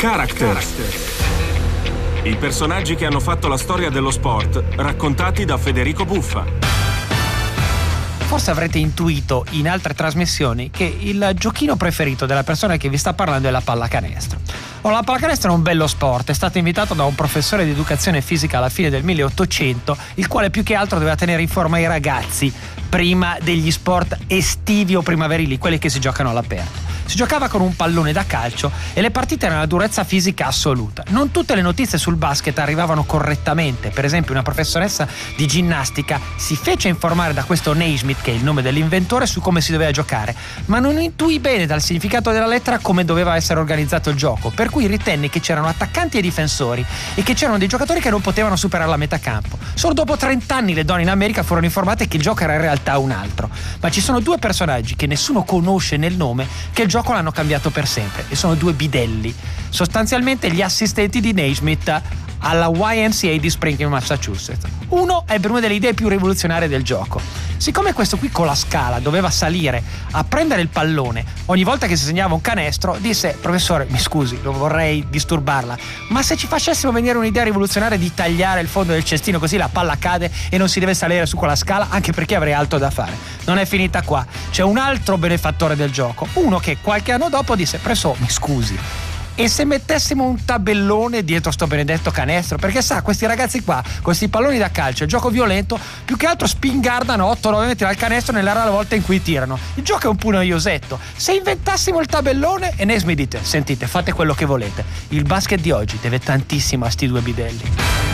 Characters. I personaggi che hanno fatto la storia dello sport, raccontati da Federico Buffa. Forse avrete intuito in altre trasmissioni che il giochino preferito della persona che vi sta parlando è la pallacanestro. La pallacanestro è un bello sport, è stato inventato da un professore di educazione fisica alla fine del 1800, il quale più che altro doveva tenere in forma i ragazzi prima degli sport estivi o primaverili, quelli che si giocano all'aperto. Si giocava con un pallone da calcio e le partite erano a durezza fisica assoluta. Non tutte le notizie sul basket arrivavano correttamente. Per esempio, una professoressa di ginnastica si fece informare da questo Naismith, che è il nome dell'inventore, su come si doveva giocare, ma non intuì bene dal significato della lettera come doveva essere organizzato il gioco, per cui ritenne che c'erano attaccanti e difensori e che c'erano dei giocatori che non potevano superare la metà campo. Solo dopo 30 anni le donne in America furono informate che il gioco era in realtà un altro. Ma ci sono due personaggi che nessuno conosce nel nome che il gioco l'hanno cambiato per sempre, e sono due bidelli, sostanzialmente gli assistenti di Naismith alla YMCA di Springfield, Massachusetts. Uno ebbe una delle idee più rivoluzionarie del gioco. Siccome questo qui con la scala doveva salire a prendere il pallone ogni volta che si segnava un canestro, disse: professore, mi scusi, non vorrei disturbarla, ma se ci facessimo venire un'idea rivoluzionaria di tagliare il fondo del cestino così la palla cade e non si deve salire su quella scala, anche perché avrei altro da fare. Non è finita qua, c'è un altro benefattore del gioco, uno che qualche anno dopo disse: professore, mi scusi, e se mettessimo un tabellone dietro sto benedetto canestro? Perché sa, questi ragazzi qua, questi palloni da calcio, il gioco violento, più che altro spingardano 8-9 metri dal canestro nella rara volta in cui tirano. Il gioco è un po' noiosetto. Se inventassimo il tabellone, e Naismith dite: sentite, fate quello che volete, il basket di oggi deve tantissimo a sti due bidelli.